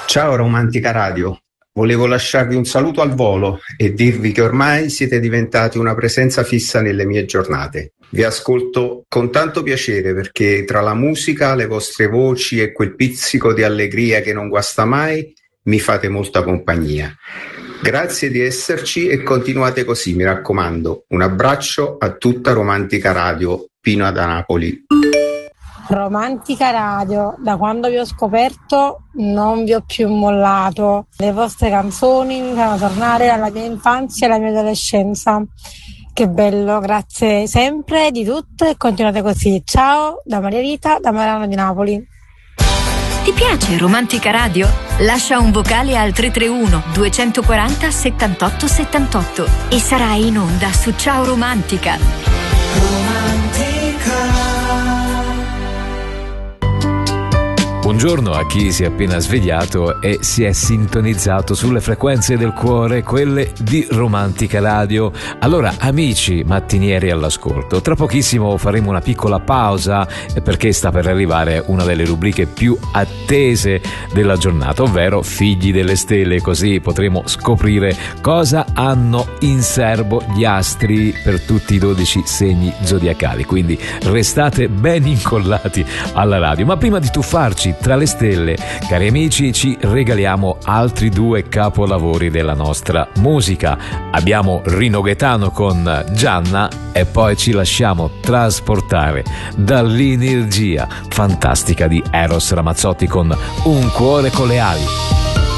Ciao Romantica Radio, volevo lasciarvi un saluto al volo e dirvi che ormai siete diventati una presenza fissa nelle mie giornate. Vi ascolto con tanto piacere perché tra la musica, le vostre voci e quel pizzico di allegria che non guasta mai, mi fate molta compagnia. Grazie di esserci e continuate così, mi raccomando. Un abbraccio a tutta Romantica Radio, Pino da Napoli. Romantica Radio, da quando vi ho scoperto non vi ho più mollato. Le vostre canzoni mi fanno tornare alla mia infanzia e alla mia adolescenza. Che bello, grazie sempre di tutto e continuate così. Ciao da Maria Rita, da Marano di Napoli. Ti piace Romantica Radio? Lascia un vocale al 331 240 78 78 e sarai in onda su Ciao Romantica. Buongiorno a chi si è appena svegliato e si è sintonizzato sulle frequenze del cuore, quelle di Romantica Radio. Allora, amici mattinieri all'ascolto, tra pochissimo faremo una piccola pausa perché sta per arrivare una delle rubriche più attese della giornata, ovvero Figli delle Stelle, così potremo scoprire cosa hanno in serbo gli astri per tutti i 12 segni zodiacali. Quindi restate ben incollati alla radio. Ma prima di tuffarci tra le stelle, cari amici, ci regaliamo altri 2 capolavori della nostra musica. Abbiamo Rino Gaetano con Gianna e poi ci lasciamo trasportare dall'energia fantastica di Eros Ramazzotti con Un cuore con le ali.